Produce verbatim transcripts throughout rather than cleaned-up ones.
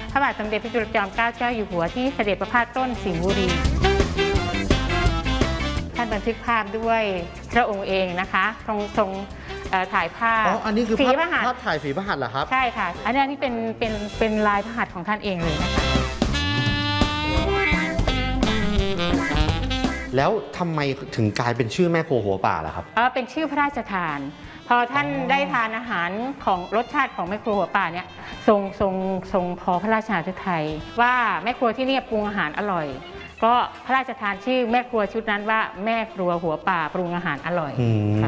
พระบาทสมเด็จพระจุลจอมเกล้าเจ้าอยู่หัวที่เสด็จประพาสต้นสิงห์บุรีท่านบันทึกภาพด้วยพระองค์เองนะคะทรงทรงถ่ายภาพอ๋ออันนี้คือฝีพระหัตถ์ภาพถ่ายฝีพระหัตถ์เหรอครับใช่ค่ะอันนี้เป็นเป็นเป็นลายพระหัตถ์ของท่านเองเลยนะคะแล้วทำไมถึงกลายเป็นชื่อแม่ครัวหัวป่าล่ะครับเออเป็นชื่อพระราชทานพอท่านได้ทานอาหารของรสชาติของแม่ครัวหัวป่าเนี่ยทรงทรงทรงพอพระราชาฤทัยว่าแม่ครัวที่นี่ปรุงอาหารอร่อยก็พระราชทานชื่อแม่ครัวชุดนั้นว่าแม่ครัวหัวป่าปรุงอาหารอร่อย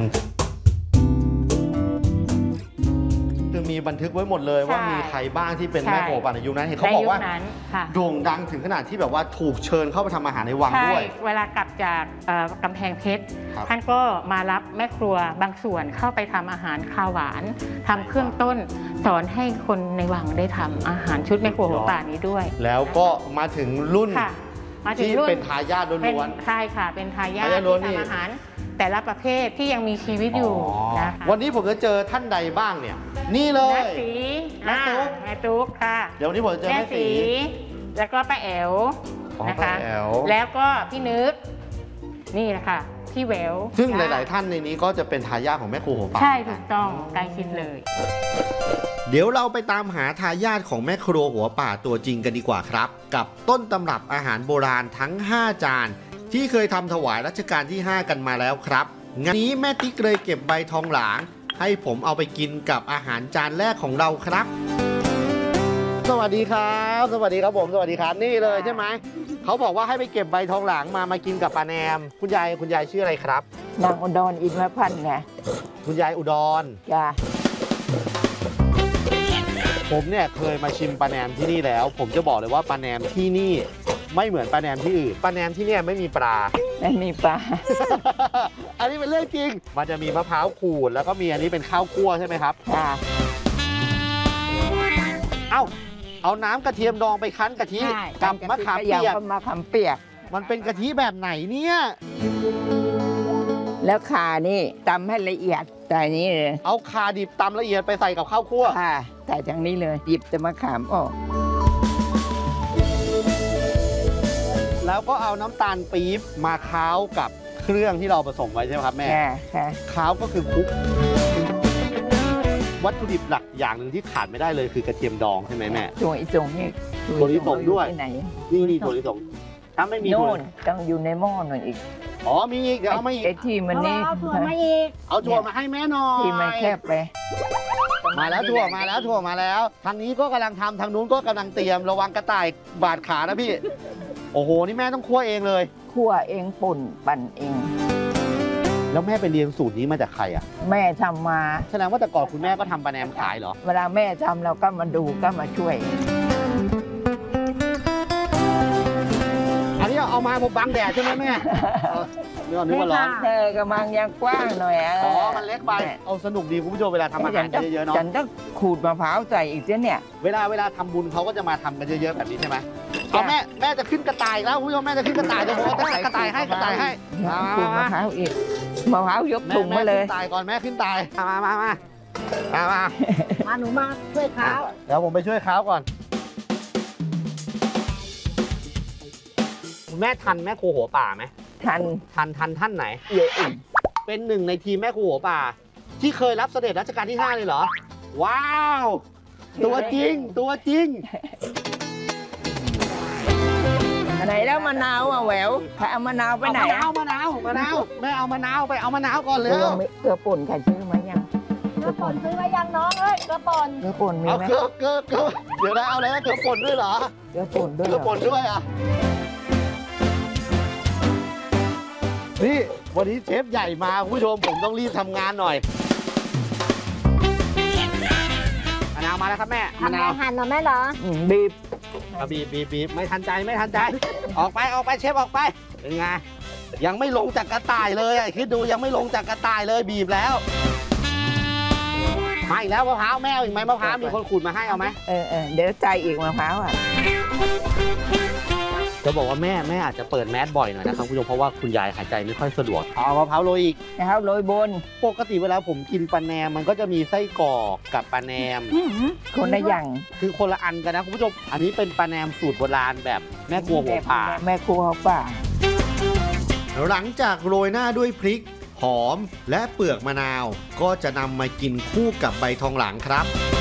คือมีบันทึกไว้หมดเลยว่ามีใครบ้างที่เป็นแม่ครัวป่าในยุคนั้นเห็นเขาบอกว่าโด่งดังถึงขนาดที่แบบว่าถูกเชิญเข้าไปทำอาหารในวังด้วยเวลากลับจากกำแพงเพชรท่านก็มารับแม่ครัวบางส่วนเข้าไปทำอาหารข้าวหวานทำเครื่องต้นสอนให้คนในวังได้ทำอาหารชุดแม่ครัวหัวป่านี้ด้วยแล้วก็มาถึงรุ่นที่เป็นทายาทล้วนๆใช่ค่ะเป็นทายาทที่ทำอาหารแต่ละประเภทที่ยังมีชีวิตอยู่นะคะวันนี้ผมจะเจอท่านใดบ้างเนี่ยนี่เลยแม่สีแม่ตุ๊กแม่ตุ๊กค่ะเดี๋ยววันนี้ผมจะเจอแม่สีแล้วก็ป้าแอ๋วนะคะแล้วก็พี่นึกนี่แหละค่ะพี่แหววซึ่งหลายๆท่านในนี้ก็จะเป็นทายาทของแม่ครัวหัวป่าใช่ถูกต้องใกล้ชิดเลยเดี๋ยวเราไปตามหาทายาทของแม่ครัวหัวป่าตัวจริงกันดีกว่าครับกับต้นตำรับอาหารโบราณทั้งห้าจานที่เคยทำถวายรัชกาลที่ห้ากันมาแล้วครับงานนี้แม่ติ๊กเลยเก็บใบทองหลางให้ผมเอาไปกินกับอาหารจานแรกของเราครับสวัสดีครับสวัสดีครับผมสวัสดีครับนี่เลยใช่ไหมเขาบอกว่าให้ไปเก็บใบทองหลางมามากินกับปลาแนมคุณยายคุณยายชื่ออะไรครับนางอุดรอินทรพันธ์ไงคุณยายอุดรจ้ะผมเนี่ยเคยมาชิมปลาแนมที่นี่แล้วผมจะบอกเลยว่าปลาแนมที่นี่ไม่เหมือนปลาแนมที่อื่นปลาแนมที่เนี่ยไม่มีปลาไม่มีปลาอันนี้เป็นเรื่องจริงมันจะมีมะพร้าวขูดแล้วก็มีอันนี้เป็นข้าวคั่วใช่ไหมครับค่ะเอ้าเอาน้ำกระเทียมดองไปคั้นกะทิกับมะขามเปียกมะขามเปียกมันเป็นกะทิแบบไหนเนี่ยแล้วข่านี่ตำให้ละเอียดแต่นี้เลยเอาข่าดิบตำละเอียดไปใส่กับข้าวคั่วค่ะแต่จังนี้เลยหยิบแต่มะขามออกแล้วก็เอาน้ำตาลปี๊บมาค้าวกับเครื่องที่เราผสมไว้ใช่ไหมครับแม่ค่ะค้าวก็คือคลุกวัตถุดิบหลักอย่างหนึ่งที่ขาดไม่ได้เลยคือกระเทียมดองใช่ไหมแม่ถั่วลิสงนี่ถั่วลิสงด้วยนี่นี่ถั่วลิสงถ้าไม่มีถั่วต้องอยู่ในหม้อหน่อยอีกอ๋อมีอีกเดี๋ยวเอามาอีกไอ้ที่มันนี่เอาถั่วมาอีกเอาถั่วมาให้แม่หน่อยที่มันแคบไปมาแล้วถั่วมาแล้วถั่วมาแล้วทางนี้ก็กำลังทำทางนู้นก็กำลังเตรียมระวังกระต่ายบาดขานะพี่โอ้โหนี่แม่ต้องคั่วเองเลยคั่วเองป่นปั่นเองแล้วแม่ไปเรียนสูตรนี้มาจากใครอ่ะแม่ทำมาแสดงว่าแต่ก่อนคุณแม่ก็ทำปลาแนมขายเหรอเวลาแม่ทำเราก็มาดูก็มาช่วยอันนี้เอามาผมบังแดดใช่ไหมแม่เนื้อนึกว่าร้อนเธอกำลังยังกว้างหน่อยอ๋อมันเล็กไปเอาสนุกดีคุณผู้ชมเวลาทำอาหารเยอะๆเนาะฉันต้องขูดมะพร้าวใส่อีกเนี่ยเวลาเวลาทำบุญเขาก็จะมาทำกันเยอะๆแบบนี้ใช่ไหมเอาแม่แม่จะขึ้นกระต่ายแล้วคุณผู้ชมแม่จะขึ้นกระต่ายเดี๋ยวผมจะใส่กระต่ายให้กระต่ายให้ขูดมะพร้าวอีกมะพร้าวยกถุงมาเลยขึ้นตายก่อนแม่ขึ้นตายมามามามามามาหนูมาช่วยค้าวเดี๋ยวผมไปช่วยค้าวก่อนคุณแม่ทันแม่ครัวหัวป่าไหมทันทันทันท่านไหนเยอะเป็นหนึ่งในทีมแม่ครัวหัวป่าที่เคยรับเสด็จรัชกาลที่ห้าเลยเหรอว้าวตัวจริงตัวจริงไหนแล้วมะนาวอ่ะแหววใครเอามะนาวไปไหนมะนาวมะนาวมะนาวแม่เอามะนาวไปเอามะนาวก่อนเลยเกลือป่นใครซื้อมายังเกลือป่นซื้อมายังน้องเอ้ยเกลือป่นเกลือป่นมีไหมเกลือเกลือเกลือเดี๋ยวได้เอาแล้วเกลือป่นด้วยเหรอเกลือป่นด้วยเกลือป่นด้วยอ่ะนี่วันนี้เชฟใหญ่มาคุณผู้ชมผมต้องรีบทำงานหน่อยมะนาวมาแล้วครับแม่มะนาวหั่นหน่อยแม่เหรอบีบบีบบีบบีบไม่ทันใจไม่ทันใจออกไปออกไปเชฟออกไปเป็นไงยังไม่ลงจากกระต่ายเลยคิดดูยังไม่ลงจากกระต่ายเลยบีบแล้วมาอีกแล้วมะพร้าวแม่เอาอีกไหมมะพร้าวมีคนขูดมาให้เอาไหมเออเออเดี๋ยวใจอีกมะพร้าวอ่ะจะบอกว่าแม่แม่อาจจะเปิดแมสบ่อยหน่อยนะครับคุณผู้ชมเพราะว่าคุณยายหายใจไม่ค่อยสะดวกเอามะพร้าวโรยอีกนะครับโรยบนปกติเวลาผมกินปลาแนมมันก็จะมีไส้กรอกกับปลาแนมคนละอย่างคือคนละอันกันนะคุณผู้ชมอันนี้เป็นปลาแนมสูตรโบราณแบบแม่ครัวหัวป่าแม่ครัวหัวป่าหลังจากโรยหน้าด้วยพริก หอมและเปลือกมะนาว ก็จะนำมากินคู่กับใบทองหลางครับ